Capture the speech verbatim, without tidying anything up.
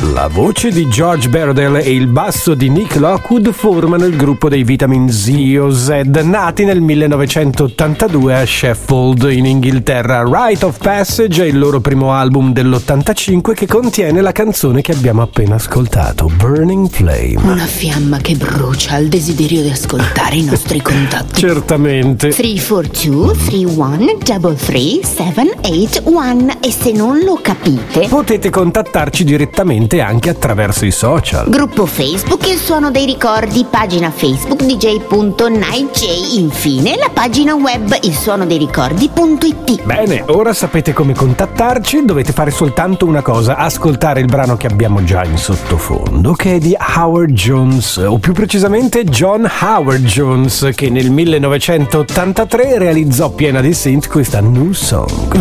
La voce di George Baradell e il basso di Nick Lockwood formano il gruppo dei Vitamin Z o Z, nati nel millenovecentottantadue a Sheffield, in Inghilterra. Rite of Passage è il loro primo album dell'ottantacinque che contiene la canzone che abbiamo appena ascoltato, Burning Flame. Una fiamma che brucia il desiderio di ascoltare i nostri contatti. Certamente. tre quattro due tre uno tre tre sette otto uno. E se non lo capite, potete contattarci direttamente anche attraverso i social. Gruppo Facebook Il Suono dei Ricordi, pagina Facebook d j punto night j, infine la pagina web il suono dei ricordi punto i t. Bene, ora sapete come contattarci, dovete fare soltanto una cosa: ascoltare il brano che abbiamo già in sottofondo, che è di Howard Jones, o più precisamente John Howard Jones, che nel millenovecentottantatré realizzò piena di synth questa New Song.